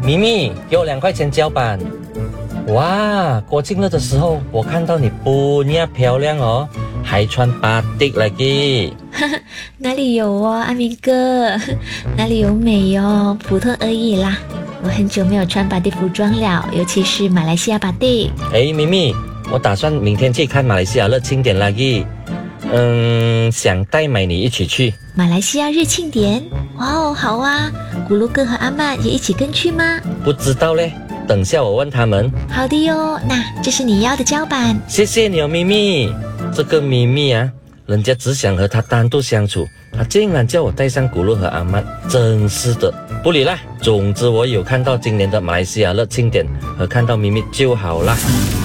咪咪，给我2块钱交板。哇，国庆日的时候，我看到你不那漂亮哦，还穿batik lagi。 哪里有哦，阿明哥，哪里有美哦，普通而已啦。我很久没有穿batik服装了，尤其是马来西亚batik。 哎，咪咪，我打算明天去看马来西亚日庆典lagi。想带买你一起去。 马来西亚日庆典？哇哦，好啊！咕噜哥和阿曼也一起跟去吗？ 不知道嘞，等下我问他们。 好的哟，那这是你要的胶板。 谢谢你哦，咪咪。这个咪咪啊，人家只想和他单独相处，他竟然叫我带上咕噜和阿曼，真是的。不理啦，总之我有看到今年的马来西亚日庆典和看到咪咪就好啦。